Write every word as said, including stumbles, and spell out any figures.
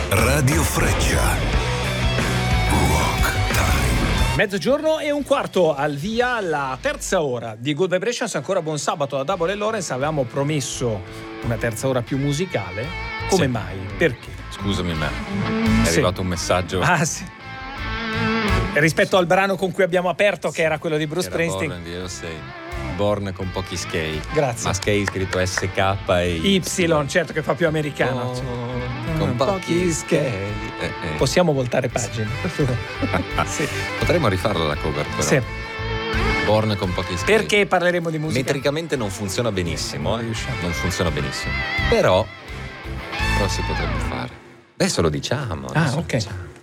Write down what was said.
Radio Freccia. Rock Time. Mezzogiorno e un quarto al via, la terza ora di Good Vibrations. Ancora buon sabato da Double e Lorenz. Avevamo promesso una terza ora più musicale. Come Sì. mai? Perché? Scusami, ma è Sì. arrivato un messaggio. Ah sì. Rispetto al brano con cui abbiamo aperto, che era quello di Bruce Era Springsteen. Born, io sei. Born con pochi skate. Grazie. Ma skate scritto S K e Y, certo, che fa più americano. Born con pochi skate. Eh, eh. Possiamo voltare pagina. Sì. Potremmo rifarla la cover, però. Sì. Born con pochi skate. Perché parleremo di musica? Metricamente non funziona benissimo, Non eh. riusciamo. Non funziona benissimo. Però, però si potrebbe fare. Adesso lo diciamo. Ah, adesso lo ok. diciamo.